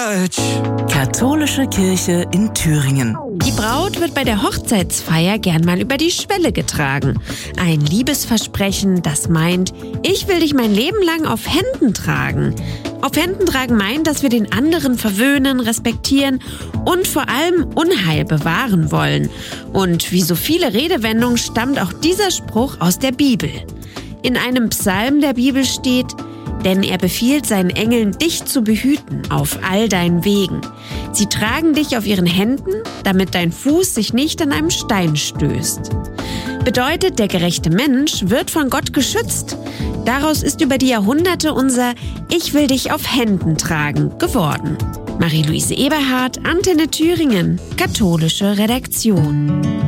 Church. Katholische Kirche in Thüringen. Die Braut wird bei der Hochzeitsfeier gern mal über die Schwelle getragen. Ein Liebesversprechen, das meint, ich will dich mein Leben lang auf Händen tragen. Auf Händen tragen meint, dass wir den anderen verwöhnen, respektieren und vor allem Unheil bewahren wollen. Und wie so viele Redewendungen stammt auch dieser Spruch aus der Bibel. In einem Psalm der Bibel steht: Denn er befiehlt seinen Engeln, dich zu behüten auf all deinen Wegen. Sie tragen dich auf ihren Händen, damit dein Fuß sich nicht an einem Stein stößt. Bedeutet, der gerechte Mensch wird von Gott geschützt. Daraus ist über die Jahrhunderte unser Ich will dich auf Händen tragen geworden. Marie-Louise Eberhardt, Antenne Thüringen, katholische Redaktion.